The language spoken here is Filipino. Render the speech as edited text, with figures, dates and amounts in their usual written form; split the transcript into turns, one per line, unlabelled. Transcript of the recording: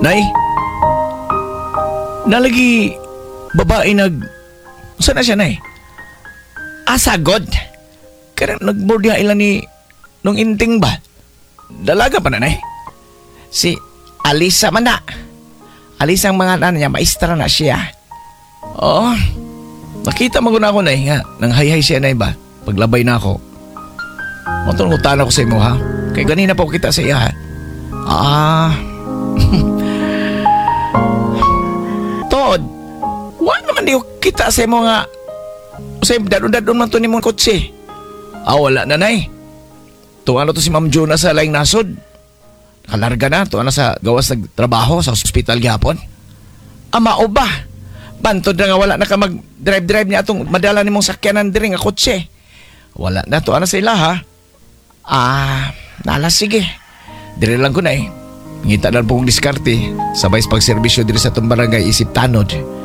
Nay, nalagi babae saan na siya, nay?
Asagod.
Kaya nagbordiha ilan ni nung inting ba? Dalaga pa na, nay?
Si Alisa man na. Alisa ang mga niya, maestra na siya.
Oo. Nakita mo na ako, nay, nga. Nang hay-hay siya, nay ba? Paglabay na ako. Matulong utan ako sa imo, ha? Kaya ganina pa ako kita sa iya, ha?
Tod, wala naman di ko kita sa imo nga. Sa dadon-dadon man to ni mong kotse.
Wala na, nay. Tuwa na to si Ma'am Juna sa laing nasod. Nakalarga na. Tuwa na sa gawas nagtrabaho sa hospital gihapon.
Mao ba? Bantod na nga wala na ka mag-drive-drive niya atong madala ni mong sakyanan diri nga kotse.
Wala na. Tuwa na sa ila, ha?
Nala sige.
Dire lang ko, nay. Ngita na po kong diskarte. Sabay sa pagserbisyo diri sa itong barangay Isip Tanod.